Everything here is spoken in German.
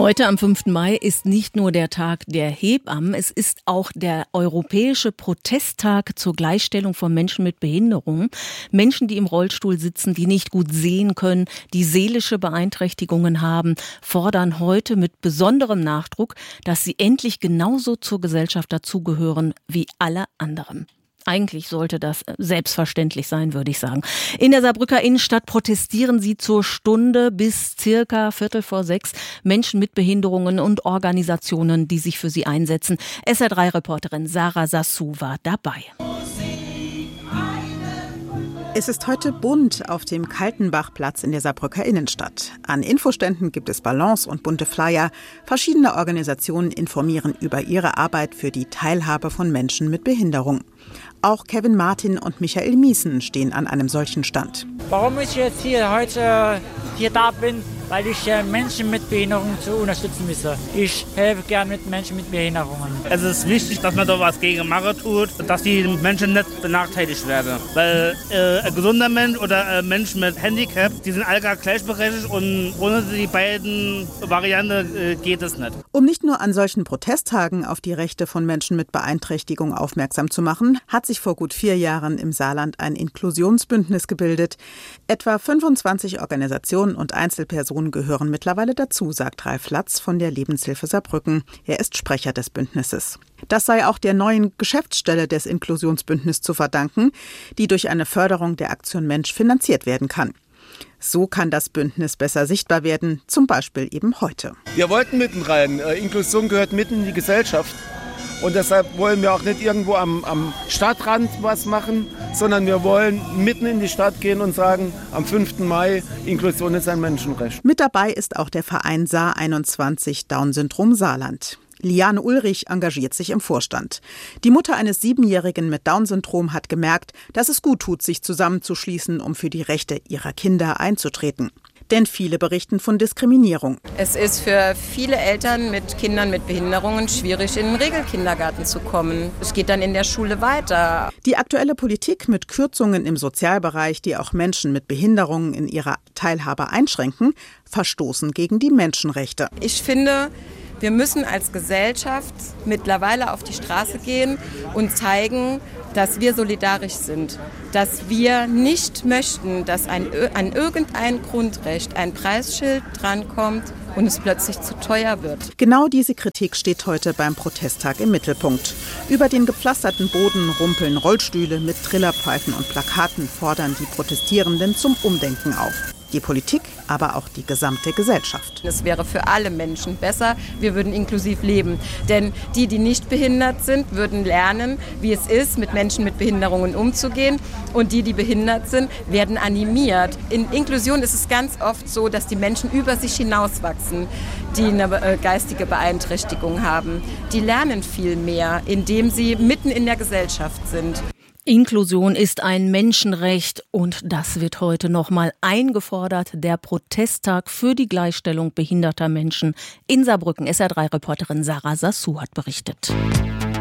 Heute am 5. Mai ist nicht nur der Tag der Hebammen, es ist auch der europäische Protesttag zur Gleichstellung von Menschen mit Behinderungen. Menschen, die im Rollstuhl sitzen, die nicht gut sehen können, die seelische Beeinträchtigungen haben, fordern heute mit besonderem Nachdruck, dass sie endlich genauso zur Gesellschaft dazugehören wie alle anderen. Eigentlich sollte das selbstverständlich sein, würde ich sagen. In der Saarbrücker Innenstadt protestieren sie zur Stunde bis circa 5:45 Menschen mit Behinderungen und Organisationen, die sich für sie einsetzen. SR3-Reporterin Sarah Sassou war dabei. Es ist heute bunt auf dem Kaltenbachplatz in der Saarbrücker Innenstadt. An Infoständen gibt es Ballons und bunte Flyer. Verschiedene Organisationen informieren über ihre Arbeit für die Teilhabe von Menschen mit Behinderung. Auch Kevin Martin und Michael Miesen stehen an einem solchen Stand. Warum ich jetzt heute hier da bin? Weil ich Menschen mit Behinderungen zu unterstützen möchte. Ich helfe gern mit Menschen mit Behinderungen. Es ist wichtig, dass man da was gegen machen tut, dass die Menschen nicht benachteiligt werden. Weil ein gesunder Mensch oder ein Mensch mit Handicap, die sind alle gleichberechtigt und ohne die beiden Varianten geht es nicht. Um nicht nur an solchen Protesttagen auf die Rechte von Menschen mit Beeinträchtigung aufmerksam zu machen, hat sich vor gut 4 Jahren im Saarland ein Inklusionsbündnis gebildet. Etwa 25 Organisationen und Einzelpersonen gehören mittlerweile dazu, sagt Ralf Latz von der Lebenshilfe Saarbrücken. Er ist Sprecher des Bündnisses. Das sei auch der neuen Geschäftsstelle des Inklusionsbündnisses zu verdanken, die durch eine Förderung der Aktion Mensch finanziert werden kann. So kann das Bündnis besser sichtbar werden, zum Beispiel eben heute. Wir wollten mitten rein. Inklusion gehört mitten in die Gesellschaft. Und deshalb wollen wir auch nicht irgendwo am Stadtrand was machen, sondern wir wollen mitten in die Stadt gehen und sagen, am 5. Mai, Inklusion ist ein Menschenrecht. Mit dabei ist auch der Verein Saar 21 Down-Syndrom Saarland. Liane Ulrich engagiert sich im Vorstand. Die Mutter eines 7-Jährigen mit Down-Syndrom hat gemerkt, dass es gut tut, sich zusammenzuschließen, um für die Rechte ihrer Kinder einzutreten. Denn viele berichten von Diskriminierung. Es ist für viele Eltern mit Kindern mit Behinderungen schwierig, in den Regelkindergarten zu kommen. Es geht dann in der Schule weiter. Die aktuelle Politik mit Kürzungen im Sozialbereich, die auch Menschen mit Behinderungen in ihrer Teilhabe einschränken, verstoßen gegen die Menschenrechte. Ich finde, wir müssen als Gesellschaft mittlerweile auf die Straße gehen und zeigen, dass wir solidarisch sind, dass wir nicht möchten, dass an irgendein Grundrecht ein Preisschild drankommt und es plötzlich zu teuer wird. Genau diese Kritik steht heute beim Protesttag im Mittelpunkt. Über den gepflasterten Boden rumpeln Rollstühle mit Trillerpfeifen und Plakaten, fordern die Protestierenden zum Umdenken auf. Die Politik, aber auch die gesamte Gesellschaft. Es wäre für alle Menschen besser, wir würden inklusiv leben. Denn die nicht behindert sind, würden lernen, wie es ist, mit Menschen mit Behinderungen umzugehen. Und die behindert sind, werden animiert. In Inklusion ist es ganz oft so, dass die Menschen über sich hinauswachsen, die eine geistige Beeinträchtigung haben. Die lernen viel mehr, indem sie mitten in der Gesellschaft sind. Inklusion ist ein Menschenrecht und das wird heute nochmal eingefordert. Der Protesttag für die Gleichstellung behinderter Menschen in Saarbrücken. SR3-Reporterin Sarah Sassou hat berichtet.